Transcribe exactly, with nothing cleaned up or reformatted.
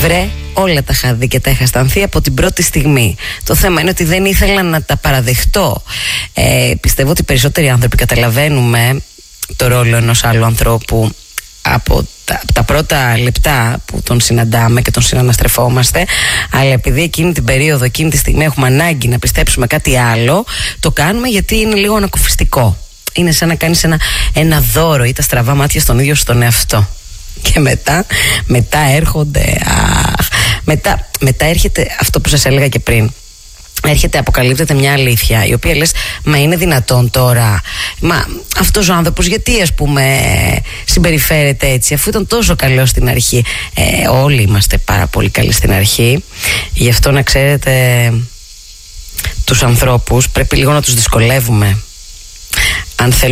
βρε, όλα τα είχα δει και τα είχα αισθανθεί από την πρώτη στιγμή. Το θέμα είναι ότι δεν ήθελα να τα παραδεχτώ. ε, Πιστεύω ότι περισσότεροι άνθρωποι καταλαβαίνουμε το ρόλο ενός άλλου ανθρώπου από τα, τα πρώτα λεπτά που τον συναντάμε και τον συναναστρεφόμαστε, αλλά επειδή εκείνη την περίοδο, εκείνη τη στιγμή έχουμε ανάγκη να πιστέψουμε κάτι άλλο, το κάνουμε γιατί είναι λίγο ανακουφιστικό. Είναι σαν να κάνεις ένα, ένα δώρο ή τα στραβά μάτια στον ίδιο στον εαυτό. Και μετά, μετά έρχονται αχ, μετά, μετά έρχεται αυτό που σας έλεγα και πριν. Έρχεται, αποκαλύπτεται μια αλήθεια, η οποία λες, μα είναι δυνατόν τώρα, μα αυτός ο άνθρωπος γιατί ας πούμε συμπεριφέρεται έτσι, αφού ήταν τόσο καλός στην αρχή. ε, Όλοι είμαστε πάρα πολύ καλοί στην αρχή. Γι' αυτό να ξέρετε, τους ανθρώπους πρέπει λίγο να τους δυσκολεύουμε αν θέλουμε